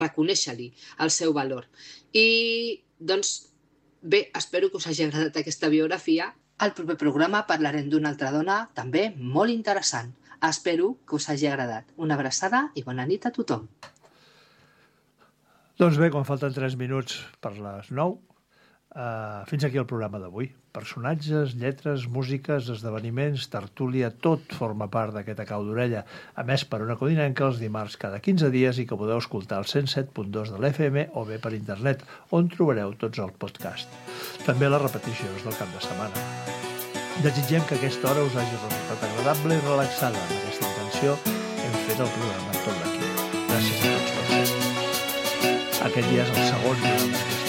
reconèixer-li el seu valor. I, doncs, bé, espero que us hagi agradat aquesta biografia. Al proper programa parlarem d'una altra dona també molt interessant. Espero que us hagi agradat. Una abraçada i bona nit a tothom. Doncs bé, quan falten 3 minuts per les 9, fins aquí el programa d'avui. Personatges, lletres, músiques, esdeveniments, tertúlia, tot forma part d'aquesta cau d'orella, emès per Ona Codinenca els dimarts cada 15 dies i que podeu escoltar al 107.2 de l'FM o bé per internet, on trobareu tots els podcasts. També les repeticions del cap de setmana. Desitgem que aquesta hora us hagi resultat agradable i relaxada. Amb aquesta intenció hem fet el programa tot l'equip. Gràcies a tots per ser. Aquest dia és el segon dia del mes